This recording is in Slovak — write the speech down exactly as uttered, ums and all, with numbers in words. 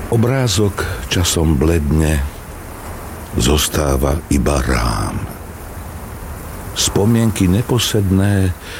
Obrázok časom bledne, zostáva iba rám. Spomienky neposedné